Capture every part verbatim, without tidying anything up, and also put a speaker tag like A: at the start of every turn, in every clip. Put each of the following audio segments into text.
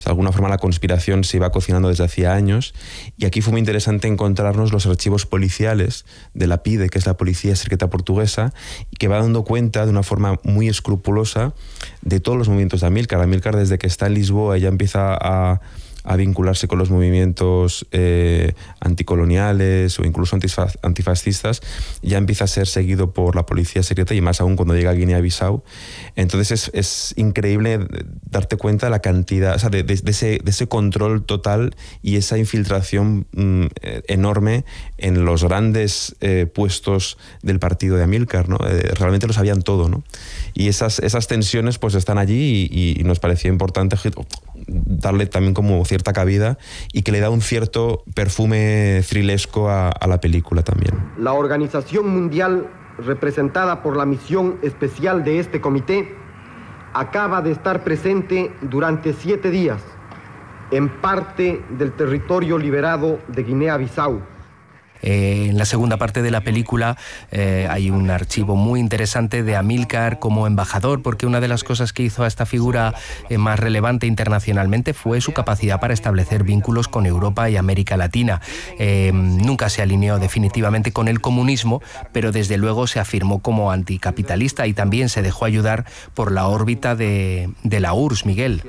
A: De alguna forma la conspiración se iba cocinando desde hacía años, y aquí fue muy interesante encontrarnos los archivos policiales de la PIDE, que es la Policía Secreta Portuguesa, y que va dando cuenta de una forma muy escrupulosa de todos los movimientos de Amílcar. Amílcar, desde que está en Lisboa, ya empieza a a vincularse con los movimientos eh, anticoloniales o incluso antifa- antifascistas, ya empieza a ser seguido por la policía secreta, y más aún cuando llega a Guinea-Bissau. Entonces es, es increíble darte cuenta de la cantidad, o sea, de, de, de, ese, de ese control total y esa infiltración mm, enorme en los grandes eh, puestos del partido de Amílcar, ¿no? Eh, realmente lo sabían todo, ¿no? Y esas, esas tensiones pues están allí, y, y nos parecía importante darle también como cierta cabida, y que le da un cierto perfume thrillesco a, a la película también.
B: La Organización Mundial, representada por la misión especial de este comité, acaba de estar presente durante siete días en parte del territorio liberado de Guinea-Bissau.
C: Eh, en la segunda parte de la película eh, hay un archivo muy interesante de Amílcar como embajador, porque una de las cosas que hizo a esta figura eh, más relevante internacionalmente fue su capacidad para establecer vínculos con Europa y América Latina. Eh, nunca se alineó definitivamente con el comunismo, pero desde luego se afirmó como anticapitalista, y también se dejó ayudar por la órbita de, de la U R S S, Miguel.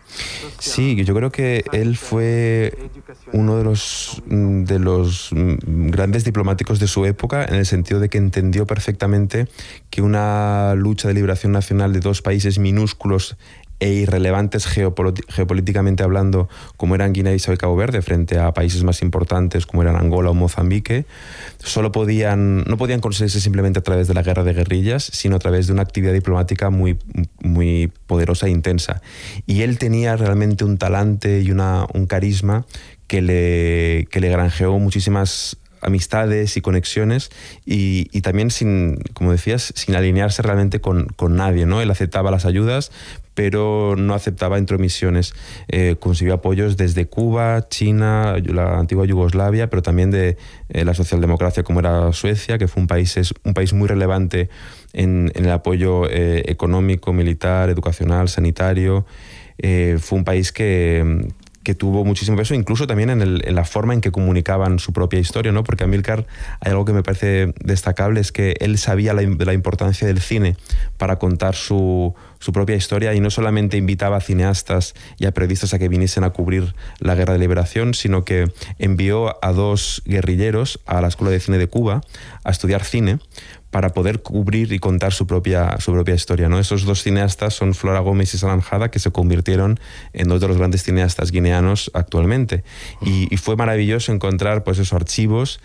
A: Sí, yo creo que él fue uno de los, de los grandes diplomáticos de su época, en el sentido de que entendió perfectamente que una lucha de liberación nacional de dos países minúsculos e irrelevantes geopolíticamente hablando, como eran Guinea-Bissau y Cabo Verde, frente a países más importantes como eran Angola o Mozambique, solo podían, no podían conseguirse simplemente a través de la guerra de guerrillas, sino a través de una actividad diplomática muy, muy poderosa e intensa. Y él tenía realmente un talante y una, un carisma que le, que le granjeó muchísimas amistades y conexiones, y, y también sin, como decías, sin alinearse realmente con, con nadie, ¿no? Él aceptaba las ayudas, pero no aceptaba intromisiones. Eh, consiguió apoyos desde Cuba, China, la antigua Yugoslavia, pero también de eh, la socialdemocracia, como era Suecia, que fue un país, es un país muy relevante en, en el apoyo eh, económico, militar, educacional, sanitario. Eh, fue un país que que tuvo muchísimo peso, incluso también en, el, en la forma en que comunicaban su propia historia, ¿no? Porque Amílcar, hay algo que me parece destacable, es que él sabía la, de la importancia del cine para contar su, su propia historia, y no solamente invitaba a cineastas y a periodistas a que viniesen a cubrir la Guerra de Liberación, sino que envió a dos guerrilleros a la Escuela de Cine de Cuba a estudiar cine, para poder cubrir y contar su propia, su propia historia, ¿no? Esos dos cineastas son Flora Gómez y Salanjada, que se convirtieron en dos de los grandes cineastas guineanos actualmente. Y, y fue maravilloso encontrar pues, esos archivos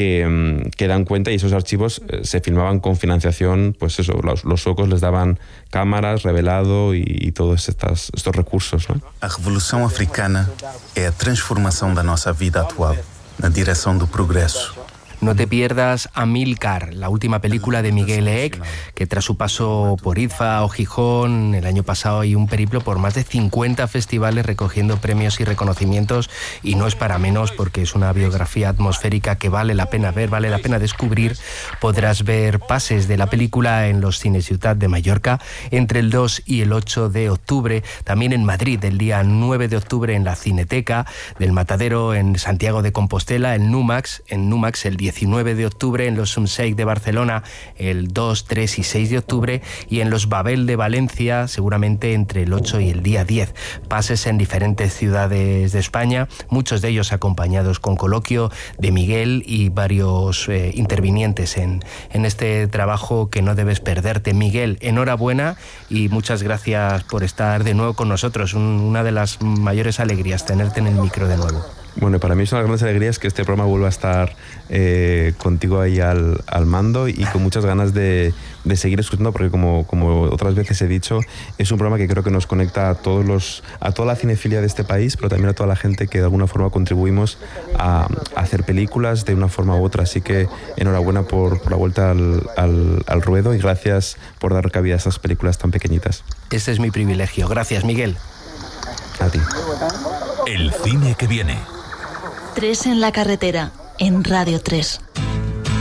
A: que, que dan cuenta, y esos archivos eh, se filmaban con financiación, pues eso, los, los suecos les daban cámaras, revelado y, y todos estas, estos recursos, ¿no?
D: A Revolução Africana é a transformação da nossa vida atual na direção do progresso.
C: No te pierdas Amílcar, la última película de Miguel Eek, que tras su paso por I D F A o Gijón el año pasado, y un periplo por más de cincuenta festivales recogiendo premios y reconocimientos, y no es para menos, porque es una biografía atmosférica que vale la pena ver, vale la pena descubrir. Podrás ver pases de la película en los cines Ciutat de Mallorca entre el dos y el ocho de octubre, también en Madrid el día nueve de octubre en la Cineteca del Matadero, en Santiago de Compostela, en Numax, en Numax el diecinueve de octubre, en los Sumsec de Barcelona el dos, tres y seis de octubre, y en los Babel de Valencia seguramente entre el ocho y el día diez. Pases en diferentes ciudades de España, muchos de ellos acompañados con coloquio de Miguel y varios eh, intervinientes en, en este trabajo que no debes perderte. Miguel, enhorabuena y muchas gracias por estar de nuevo con nosotros. Un, una de las mayores alegrías tenerte en el micro de nuevo.
A: Bueno, para mí es una gran alegría es que este programa vuelva a estar eh, contigo ahí al, al mando, y con muchas ganas de, de seguir escuchando, porque como, como otras veces he dicho, es un programa que creo que nos conecta a todos los, a toda la cinefilia de este país, pero también a toda la gente que de alguna forma contribuimos a, a hacer películas de una forma u otra. Así que enhorabuena por, por la vuelta al, al, al ruedo, y gracias por dar cabida a esas películas tan pequeñitas.
C: Este es mi privilegio. Gracias, Miguel.
A: A ti.
E: El cine que viene.
F: Tres en la carretera, en Radio tres.